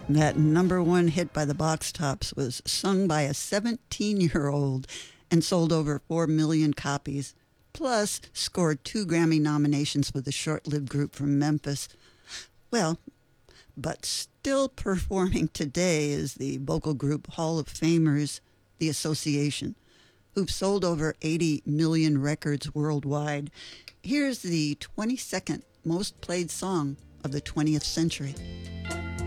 That number one hit by the Box Tops was sung by a 17-year-old and sold over 4 million copies, plus scored 2 Grammy nominations with the short-lived group from Memphis. Well, but still performing today is the vocal group Hall of Famers, The Association, who've sold over 80 million records worldwide. Here's the 22nd most played song of the 20th century.